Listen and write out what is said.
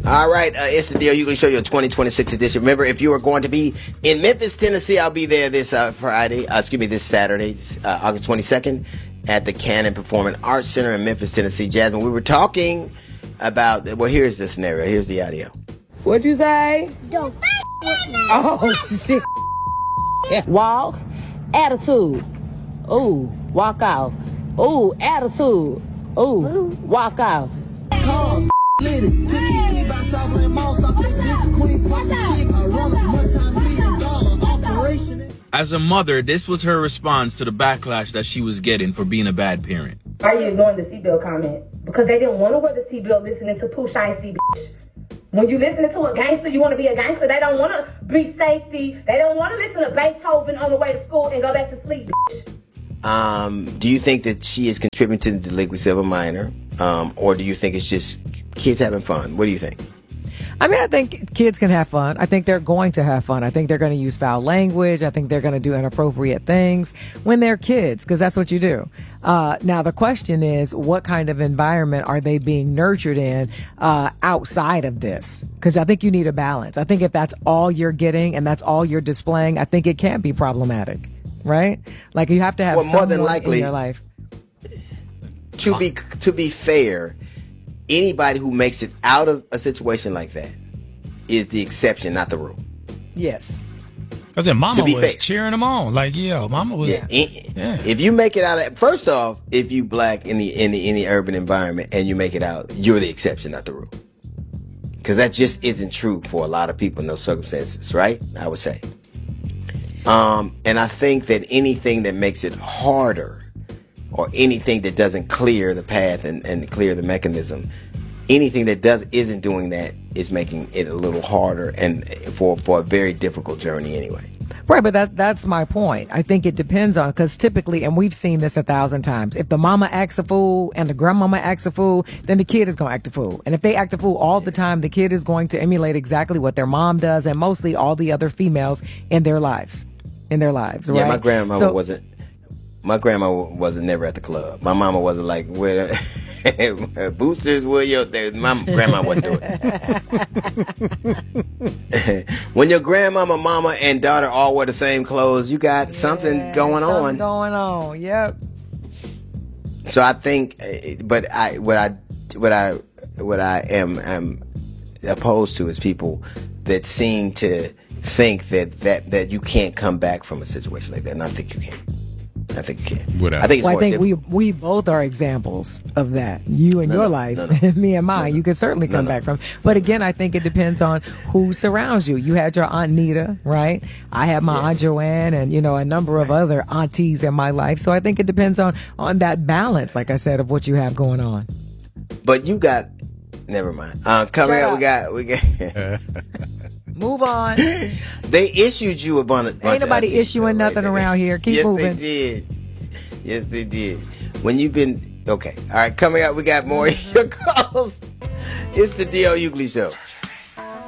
All right, it's the D.L. Hughley Show, your 2026 edition. Remember, if you are going to be in Memphis, Tennessee, I'll be there this this Saturday, August 22nd, at the Cannon Performing Arts Center in Memphis, Tennessee. Jasmine, we were talking about, well, here's the scenario. Here's the audio. What'd you say? Don't with me. Oh, shit. Walk, attitude. Ooh, walk off. Ooh, attitude. Ooh, walk off. As a mother, this was her response to the backlash that she was getting for being a bad parent. Why are you ignoring the seatbelt comment? Because they didn't want to wear the seatbelt listening to Pooh Shiesty, bitch. When you listening to a gangster, you want to be a gangster. They don't want to be safety. They don't want to listen to Beethoven on the way to school and go back to sleep, bitch. Do you think that she is contributing to the delinquency of a minor? Or do you think it's just kids having fun? What do you think? I mean, I think kids can have fun. I think they're going to have fun. I think they're going to use foul language. I think they're going to do inappropriate things when they're kids, because that's what you do. Now, the question is, what kind of environment are they being nurtured in outside of this? Because I think you need a balance. I think if that's all you're getting and that's all you're displaying, I think it can be problematic, right? Like, you have to have more than likely in your life. To be fair, anybody who makes it out of a situation like that is the exception, not the rule. Yes. Because then mama was fair, cheering them on. Like, yo, mama was. Yeah. If you make it out of, first off, if you black in the urban environment and you make it out, you're the exception, not the rule. Because that just isn't true for a lot of people in those circumstances, right? I would say. And I think that anything that makes it harder, or anything that doesn't clear the path and clear the mechanism, anything that isn't doing that is making it a little harder and for a very difficult journey anyway. Right, but that's my point. I think it depends on, because typically, and we've seen this 1,000 times, if the mama acts a fool and the grandmama acts a fool, then the kid is going to act a fool. And if they act a fool all the time, the kid is going to emulate exactly what their mom does and mostly all the other females in their lives, right? Yeah, my grandma wasn't never at the club. My mama wasn't like, where boosters were your, my grandma wasn't doing it. When your grandmama, mama, and daughter all wear the same clothes, you got something going on. Going on, yep. So I think, but what I am opposed to is people that seem to think that you can't come back from a situation like that, and I think you can. I think you can. Whatever. I think it's well, more I think we both are examples of that. You and your life, and me and mine. You can certainly come back from. But again, I think it depends on who surrounds you. You had your Aunt Nita, right? I had my Aunt Joanne, and a number of other aunties in my life. So I think it depends on that balance, like I said, of what you have going on. But you got. Never mind. Coming up, we got. Move on. They issued you a bunch. Ain't nobody issuing nothing around here. Keep moving. Yes, they did. When you've been okay. All right, coming up, we got more of your calls. It's the D.L. Hughley Show.